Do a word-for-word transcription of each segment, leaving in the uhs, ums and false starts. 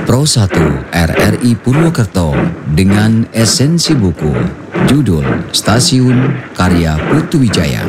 Pro satu R R I Purwokerto dengan esensi buku. Judul Stasiun karya Putu Wijaya.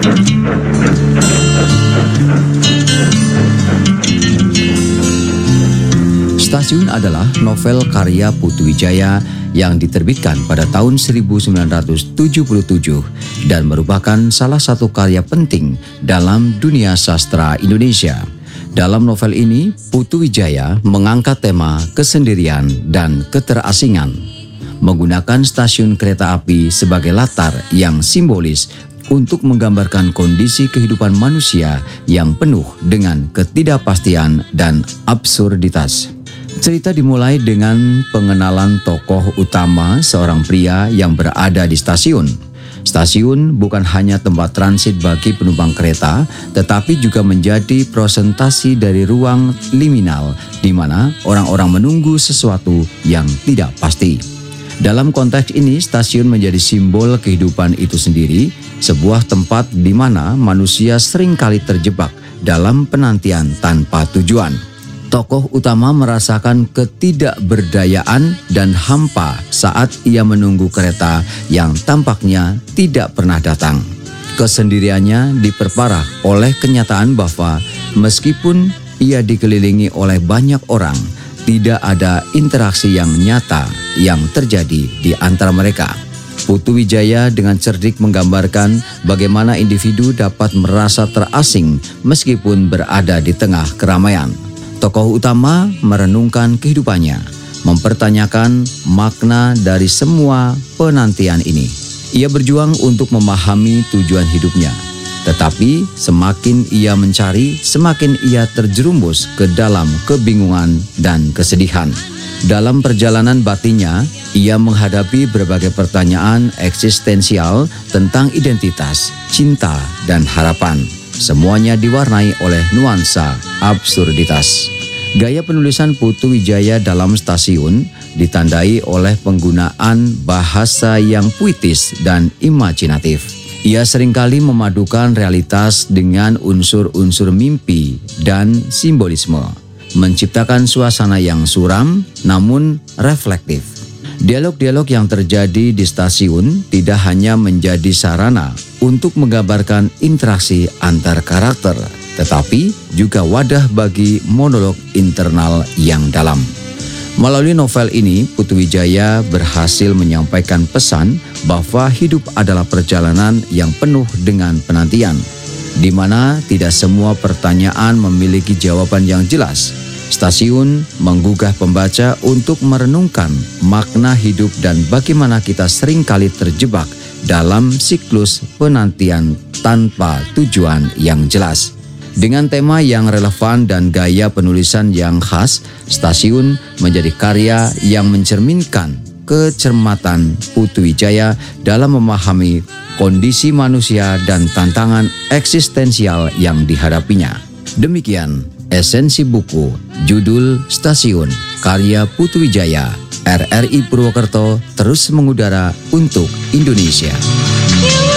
Stasiun adalah novel karya Putu Wijaya yang diterbitkan pada tahun seribu sembilan ratus tujuh puluh tujuh dan merupakan salah satu karya penting dalam dunia sastra Indonesia. Dalam novel ini, Putu Wijaya mengangkat tema kesendirian dan keterasingan, menggunakan stasiun kereta api sebagai latar yang simbolis untuk menggambarkan kondisi kehidupan manusia yang penuh dengan ketidakpastian dan absurditas. Cerita dimulai dengan pengenalan tokoh utama, seorang pria yang berada di stasiun. Stasiun bukan hanya tempat transit bagi penumpang kereta, tetapi juga menjadi presentasi dari ruang liminal di mana orang-orang menunggu sesuatu yang tidak pasti. Dalam konteks ini, stasiun menjadi simbol kehidupan itu sendiri, sebuah tempat di mana manusia seringkali terjebak dalam penantian tanpa tujuan. Tokoh utama merasakan ketidakberdayaan dan hampa saat ia menunggu kereta yang tampaknya tidak pernah datang. Kesendiriannya diperparah oleh kenyataan bahwa meskipun ia dikelilingi oleh banyak orang, tidak ada interaksi yang nyata yang terjadi di antara mereka. Putu Wijaya dengan cerdik menggambarkan bagaimana individu dapat merasa terasing meskipun berada di tengah keramaian. Tokoh utama merenungkan kehidupannya, mempertanyakan makna dari semua penantian ini. Ia berjuang untuk memahami tujuan hidupnya, tetapi semakin ia mencari, semakin ia terjerumus ke dalam kebingungan dan kesedihan. Dalam perjalanan batinnya, ia menghadapi berbagai pertanyaan eksistensial tentang identitas, cinta, dan harapan. Semuanya diwarnai oleh nuansa absurditas. Gaya penulisan Putu Wijaya dalam Stasiun ditandai oleh penggunaan bahasa yang puitis dan imajinatif. Ia seringkali memadukan realitas dengan unsur-unsur mimpi dan simbolisme, menciptakan suasana yang suram namun reflektif. Dialog-dialog yang terjadi di stasiun tidak hanya menjadi sarana untuk menggambarkan interaksi antar karakter, tetapi juga wadah bagi monolog internal yang dalam. Melalui novel ini, Putu Wijaya berhasil menyampaikan pesan bahwa hidup adalah perjalanan yang penuh dengan penantian, di mana tidak semua pertanyaan memiliki jawaban yang jelas. Stasiun menggugah pembaca untuk merenungkan makna hidup dan bagaimana kita seringkali terjebak dalam siklus penantian tanpa tujuan yang jelas. Dengan tema yang relevan dan gaya penulisan yang khas, Stasiun menjadi karya yang mencerminkan kecermatan Putu Wijaya dalam memahami kondisi manusia dan tantangan eksistensial yang dihadapinya. Demikian esensi buku, judul Stasiun, karya Putu Wijaya. R R I Purwokerto terus mengudara untuk Indonesia.